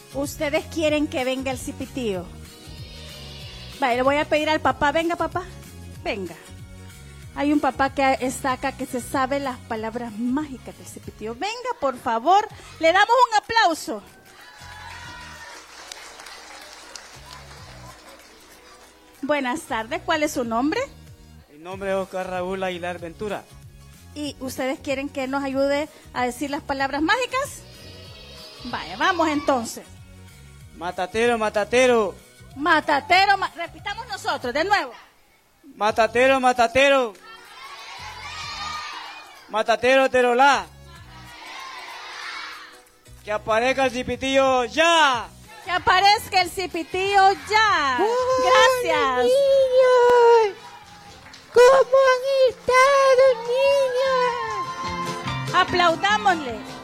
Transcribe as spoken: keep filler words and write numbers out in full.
¿Ustedes quieren que venga el cipitío? Vale, le voy a pedir al papá. Venga, papá. Venga. Hay un papá que está acá que se sabe las palabras mágicas del cipitío. Venga, por favor. Le damos un aplauso. Buenas tardes. ¿Cuál es su nombre? Mi nombre es Oscar Raúl Aguilar Ventura. ¿Y ustedes quieren que nos ayude a decir las palabras mágicas? Vaya, vamos entonces. Matatero, matatero. Matatero, ma- repitamos nosotros, de nuevo. Matatero, matatero. Matatero, terolá. Que aparezca el cipitillo ya. Que aparezca el cipitío ya. Gracias. Niños, ¿cómo han estado, niños? Aplaudámosle.